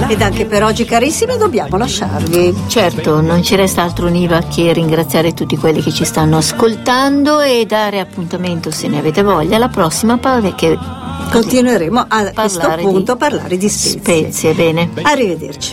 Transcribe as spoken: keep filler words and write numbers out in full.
Ed anche per oggi, carissimi, dobbiamo lasciarvi. Certo, non ci resta altro Niva che ringraziare tutti quelli che ci stanno ascoltando e dare appuntamento, se ne avete voglia, alla prossima perché continueremo a questo punto a parlare di spezie. Spezie, bene. Arrivederci.